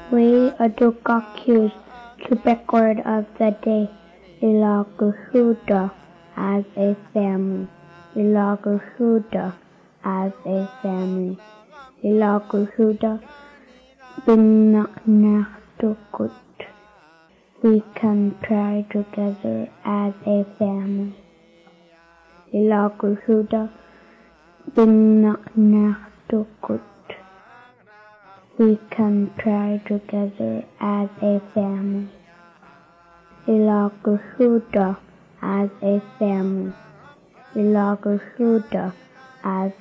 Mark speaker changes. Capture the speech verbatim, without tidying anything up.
Speaker 1: We adore cues to record of the day. Ilaguhuda as a family. Ilaguhuda as a family. Ilaguhuda binaknatukut. We can try together as a family. Ilaguhuda binaknatukut. We can try together as a family. Ilaguhuda as a family. Ilaguhuda as